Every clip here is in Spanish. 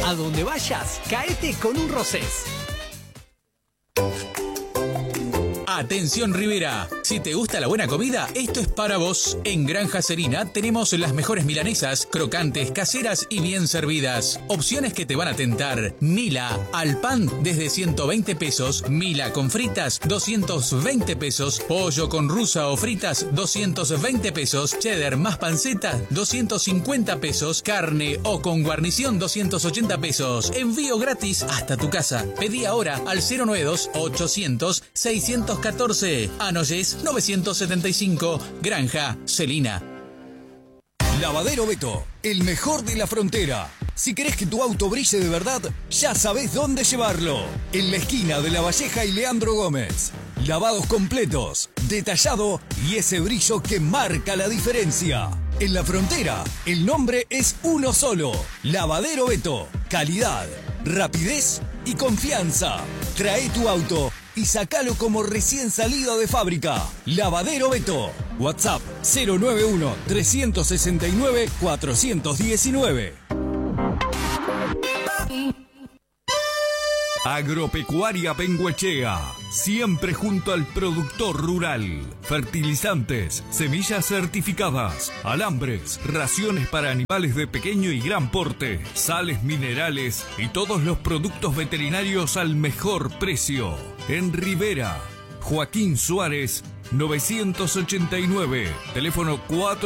A donde vayas, caete con un Rosés. Atención Rivera, si te gusta la buena comida, esto es para vos. En Granja Serina tenemos las mejores milanesas, crocantes, caseras y bien servidas. Opciones que te van a tentar. Mila al pan desde 120 pesos, Mila con fritas 220 pesos, pollo con rusa o fritas 220 pesos, cheddar más panceta 250 pesos, carne o con guarnición 280 pesos. Envío gratis hasta tu casa. Pedí ahora al 092 800 614. Anoyes 975. Granja Celina. Lavadero Beto, el mejor de la frontera. Si querés que tu auto brille de verdad, ya sabés dónde llevarlo. En la esquina de La Valleja y Leandro Gómez. Lavados completos, detallado y ese brillo que marca la diferencia. En la frontera, el nombre es uno solo. Lavadero Beto. Calidad, rapidez y confianza. Trae tu auto y sacalo como recién salido de fábrica. Lavadero Beto. WhatsApp 091-369-419. Agropecuaria Bengoechea, siempre junto al productor rural. Fertilizantes, semillas certificadas, alambres, raciones para animales de pequeño y gran porte, sales minerales y todos los productos veterinarios al mejor precio. En Rivera, Joaquín Suárez 989, teléfono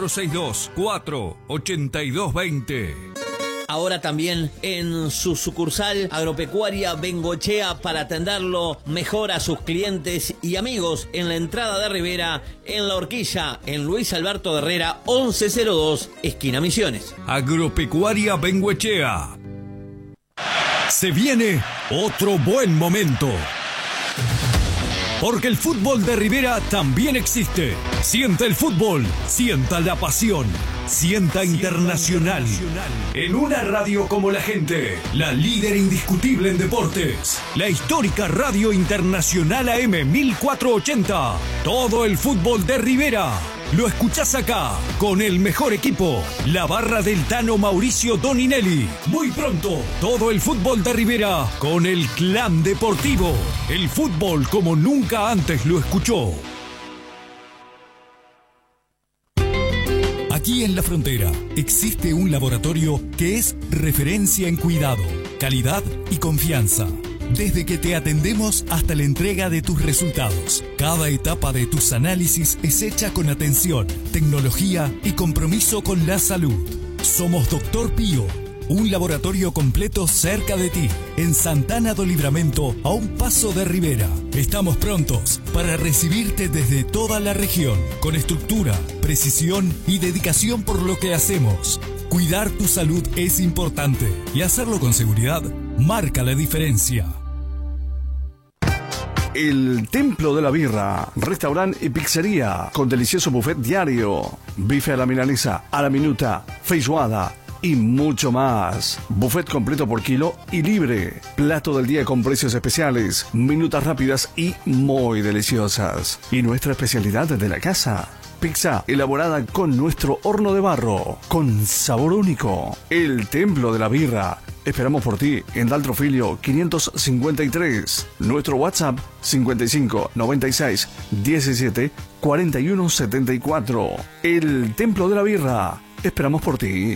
462-48220. Ahora también en su sucursal Agropecuaria Bengoechea para atenderlo mejor a sus clientes y amigos en la entrada de Rivera, en La Horquilla, en Luis Alberto Herrera, 1102, esquina Misiones. Agropecuaria Bengoechea. Se viene otro buen momento. Porque el fútbol de Rivera también existe. Sienta el fútbol, sienta la pasión, sienta Internacional. En una radio como la gente, la líder indiscutible en deportes. La histórica Radio Internacional AM 1480. Todo el fútbol de Rivera lo escuchás acá, con el mejor equipo, la barra del Tano Mauricio Doninelli. Muy pronto, todo el fútbol de Rivera con el Clan Deportivo. El fútbol como nunca antes lo escuchó. Aquí en La Frontera existe un laboratorio que es referencia en cuidado, calidad y confianza. Desde que te atendemos hasta la entrega de tus resultados, cada etapa de tus análisis es hecha con atención, tecnología y compromiso con la salud. Somos Dr. Pío, un laboratorio completo cerca de ti, en Santana do Livramento, a un paso de Rivera. Estamos prontos para recibirte desde toda la región, con estructura, precisión y dedicación por lo que hacemos. Cuidar tu salud es importante y hacerlo con seguridad marca la diferencia. El Templo de la Birra, restaurante y pizzería, con delicioso buffet diario, bife a la milanesa, a la minuta, feijoada y mucho más. Buffet completo por kilo y libre. Plato del día con precios especiales, minutas rápidas y muy deliciosas. Y nuestra especialidad de la casa: pizza elaborada con nuestro horno de barro, con sabor único. El Templo de la Birra. Esperamos por ti en Daltrofilio 553. Nuestro WhatsApp 55 96 17 41 74. El Templo de la Birra. Esperamos por ti.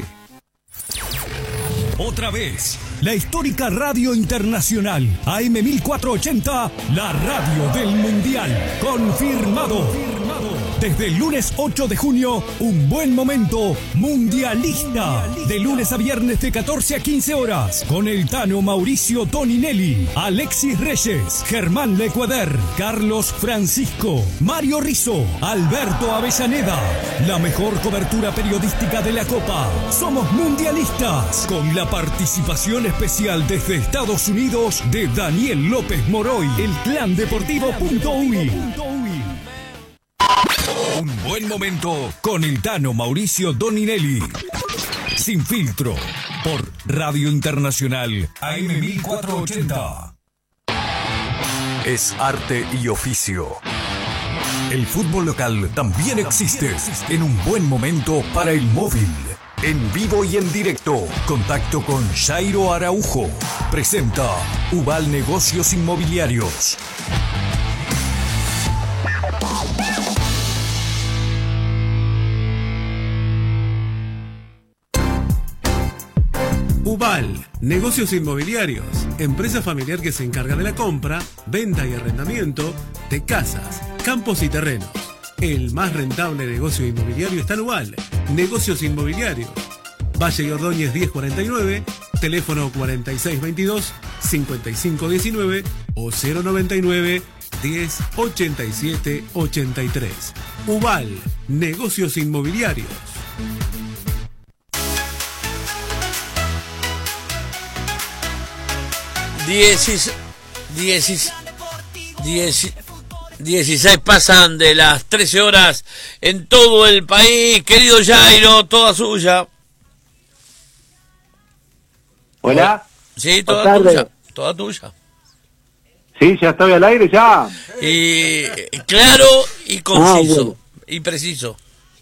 Otra vez, la histórica Radio Internacional AM 1480, la radio del Mundial. Confirmado. Desde el lunes 8 de junio, un buen momento mundialista. De lunes a viernes de 14 a 15 horas, con el Tano Mauricio Doninelli, Alexis Reyes, Germán Lecuader, Carlos Francisco, Mario Rizzo, Alberto Avellaneda. La mejor cobertura periodística de la Copa. Somos mundialistas, con la participación especial desde Estados Unidos de Daniel López Moroy, el Clan Deportivo.uy. Un buen momento con el Tano Mauricio Doninelli. Sin filtro, por Radio Internacional AM 1480. Es arte y oficio. El fútbol local también existe en un buen momento para el móvil. En vivo y en directo, contacto con Jairo Araujo. Presenta Ubal Negocios Inmobiliarios. Ubal, Negocios Inmobiliarios, empresa familiar que se encarga de la compra, venta y arrendamiento de casas, campos y terrenos. El más rentable negocio inmobiliario está en Ubal, Negocios Inmobiliarios. Valle y Ordóñez 1049, teléfono 4622-5519 o 099-1087-83. Ubal, Negocios Inmobiliarios. Dieciséis pasan de las 13 horas en todo el país. Querido Jairo, toda suya. Hola. Sí, toda tuya. Toda tuya. Sí, ya estoy al aire ya. Y claro y conciso. Bueno. Y preciso.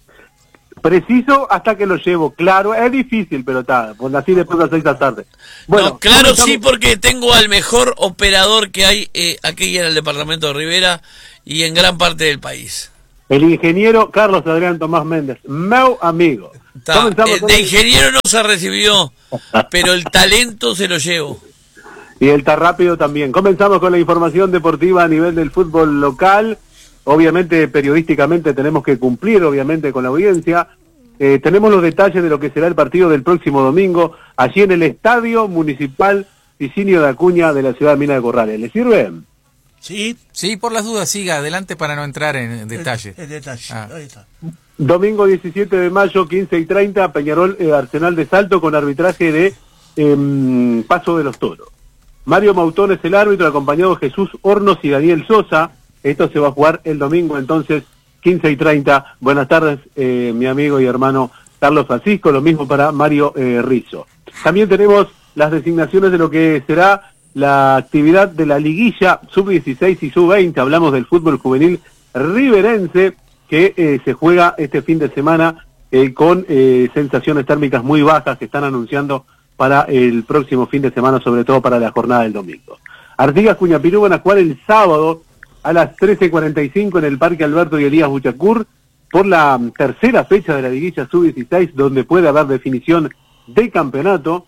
Preciso hasta que lo llevo. Claro, es difícil, pero está. Pues así después de las 6 de la tarde. Bueno, no, claro sí, porque tengo al mejor operador que hay aquí en el departamento de Rivera y en gran parte del país. El ingeniero Carlos Adrián Tomás Méndez, meu amigo. De ingeniero no se recibió, pero el talento se lo llevo. Y el tan rápido también. Comenzamos con la información deportiva a nivel del fútbol local. Obviamente, periodísticamente tenemos que cumplir, obviamente, con la audiencia. Tenemos los detalles de lo que será el partido del próximo domingo, allí en el Estadio Municipal Higinio de Acuña de la ciudad de Mina de Corrales. ¿Le sirve? Sí, por las dudas, siga adelante para no entrar en detalle. El detalle, ahí está. Domingo 17 de mayo, 15:30, Peñarol Arsenal de Salto con arbitraje de Paso de los Toros. Mario Mautón es el árbitro, acompañado de Jesús Hornos y Daniel Sosa. Esto se va a jugar el domingo, entonces, 15:30. Buenas tardes, mi amigo y hermano Carlos Francisco, lo mismo para Mario Rizzo. También tenemos las designaciones de lo que será la actividad de la liguilla sub-16 y sub-20. Hablamos del fútbol juvenil riverense que se juega este fin de semana con sensaciones térmicas muy bajas que están anunciando para el próximo fin de semana, sobre todo para la jornada del domingo. Artigas Cuñapirú van a jugar el sábado a las 13:45 en el Parque Alberto y Elías Buchacur por la tercera fecha de la liguilla sub-16, donde puede haber definición de campeonato.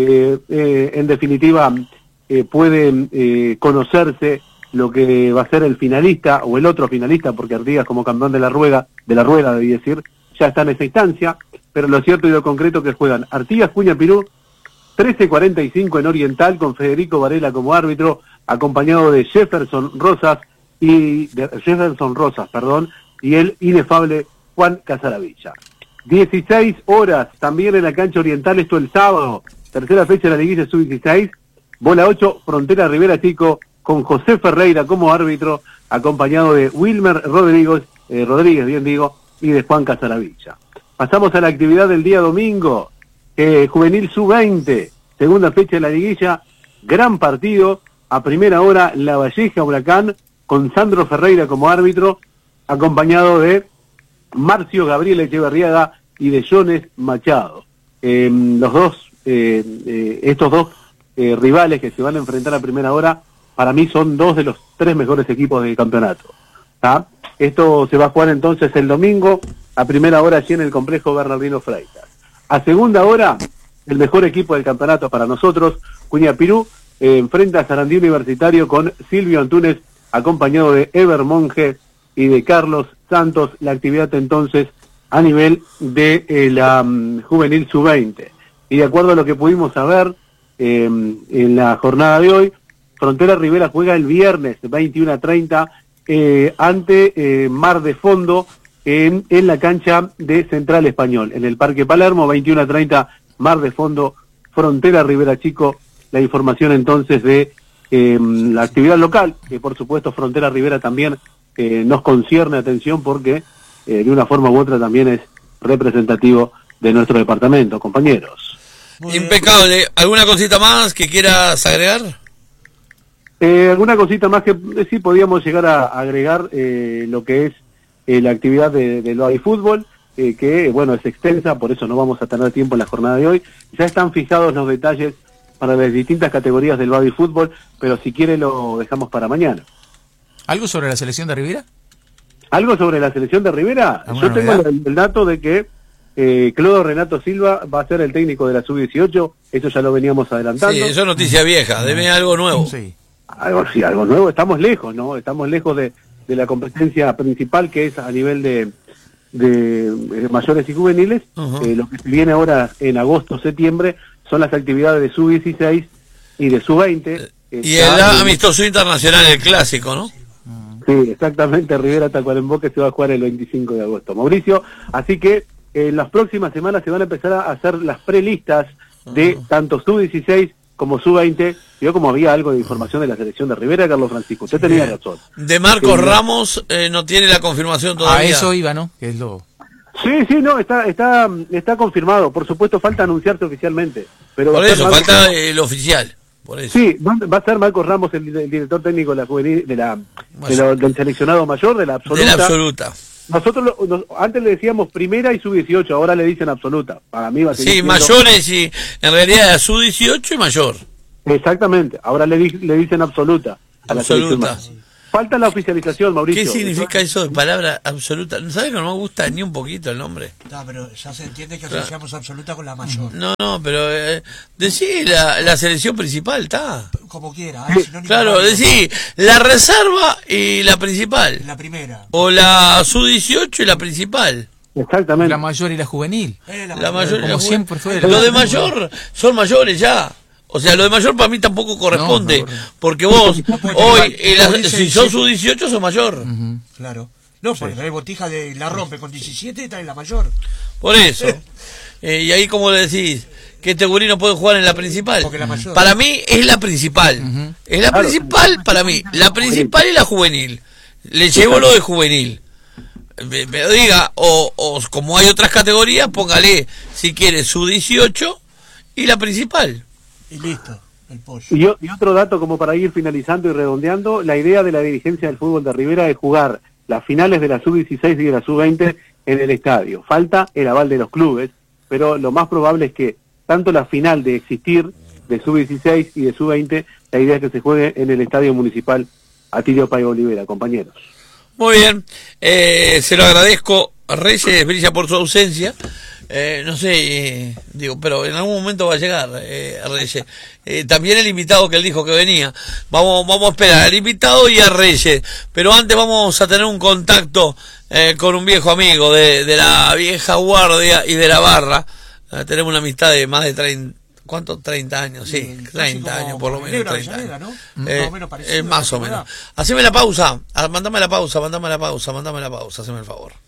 En definitiva, puede conocerse lo que va a ser el finalista o el otro finalista, porque Artigas como campeón de la rueda, debí decir, ya está en esa instancia, pero lo cierto y lo concreto que juegan Artigas Cuñapirú 13:45 en Oriental con Federico Varela como árbitro, acompañado de Jefferson Rosas y el inefable Juan Casaravilla. 16 horas también en la cancha Oriental, esto el sábado, tercera fecha de la liguilla sub-16, bola 8, Frontera Rivera Chico con José Ferreira como árbitro, acompañado de Wilmer Rodríguez, y de Juan Casaravilla. Pasamos a la actividad del día domingo, Juvenil sub-20, segunda fecha de la liguilla, gran partido, a primera hora La Valleja Huracán, con Sandro Ferreira como árbitro, acompañado de Marcio Gabriel Echeverriaga y de Jones Machado. Estos dos rivales que se van a enfrentar a primera hora, para mí son dos de los tres mejores equipos del campeonato. ¿Ah? Esto se va a jugar entonces el domingo, a primera hora allí en el complejo Bernardino Freitas. A segunda hora, el mejor equipo del campeonato para nosotros, Cuñapirú, enfrenta a Sarandí Universitario con Silvio Antunes, acompañado de Ever Monge y de Carlos Santos. La actividad entonces a nivel de la juvenil sub-20. Y de acuerdo a lo que pudimos saber en la jornada de hoy, Frontera Rivera juega el viernes 21:30 ante Mar de Fondo en la cancha de Central Español, en el Parque Palermo, 21:30 Mar de Fondo, Frontera Rivera Chico. La información entonces de la actividad local, que por supuesto Frontera Rivera también nos concierne atención porque de una forma u otra también es representativo de nuestro departamento, compañeros. Impecable. ¿Alguna cosita más que quieras agregar? Alguna cosita más que sí podíamos llegar a agregar, lo que es la actividad de lo de fútbol. que, bueno, es extensa, por eso no vamos a tener tiempo en la jornada de hoy. Ya están fijados los detalles para las distintas categorías del baby fútbol, pero si quiere lo dejamos para mañana. ¿Algo sobre la selección de Rivera? ¿Algo sobre la selección de Rivera? Yo tengo el dato de que Clodo Renato Silva va a ser el técnico de la Sub-18, eso ya lo veníamos adelantando. Sí, eso es noticia vieja, debe algo nuevo. Sí. Algo nuevo, estamos lejos, ¿no? Estamos lejos de la competencia principal, que es a nivel de mayores y juveniles. Lo que se viene ahora en agosto, septiembre, son las actividades de Sub-16 y de Sub-20. Y el amistoso internacional, el clásico, ¿no? Sí, exactamente, Rivera Tacuarembó, que se va a jugar el 25 de agosto. Mauricio, así que en las próximas semanas se van a empezar a hacer las prelistas de tanto Sub-16 como Sub-20. Yo como había algo de información de la selección de Rivera, Carlos Francisco, usted tenía razón. De Marcos Ramos no tiene la confirmación todavía. A eso iba, ¿no? Que es lo... Sí, no, está confirmado. Por supuesto, falta anunciarse oficialmente. Pero por eso, falta el oficial. Por eso. Sí, va a ser Marcos Ramos el director técnico de la juvenil, del seleccionado mayor, de la absoluta. De la absoluta. Nosotros antes le decíamos primera y sub-18, ahora le dicen absoluta. Para mí va a seguir siendo... mayores y en realidad sub-18 y mayor. Exactamente, ahora le dicen absoluta. Absoluta. Falta la oficialización, Mauricio. ¿Qué significa eso de palabra absoluta? ¿No sabes que no me gusta ni un poquito el nombre? No, pero ya se entiende que asociamos absoluta con la mayor. No, pero decí la selección principal, está. Como quiera. Claro, decí la reserva y la principal. La primera. O la sub-18 y la principal. Exactamente. La mayor y la juvenil. La mayor y la como siempre fue. Lo de mayor son mayores ya. O sea, lo de mayor para mí tampoco corresponde, porque vos, hoy, si sos sub-18, sos mayor. Claro. No, porque la botija la rompe con 17 y está en la mayor. Por eso. Y ahí, como le decís, que este gurí no puede jugar en la principal. Porque la mayor... Para mí es la principal. Es la principal para mí. La principal y la juvenil. Le llevo lo de juvenil. Me diga, o como hay otras categorías, póngale, si quiere, sub-18 y la principal. Y listo, el pollo. Y otro dato como para ir finalizando y redondeando, la idea de la dirigencia del fútbol de Rivera es jugar las finales de la Sub-16 y de la Sub-20 en el estadio. Falta el aval de los clubes, pero lo más probable es que tanto la final de existir de Sub-16 y de Sub-20, la idea es que se juegue en el estadio municipal Atilio Payo Olivera, compañeros. Muy bien, se lo agradezco. Reyes brilla por su ausencia. No sé, digo, pero en algún momento va a llegar Reyes. También el invitado que él dijo que venía. Vamos a esperar al invitado y a Reyes. Pero antes vamos a tener un contacto con un viejo amigo de la vieja guardia y de la barra. Tenemos una amistad de más de 30. ¿Cuánto? 30 años, sí, 30 años por lo menos. 30 años. ¿No? Más o menos parecido. Más o menos. Haceme la pausa, mandame la pausa, haceme el favor.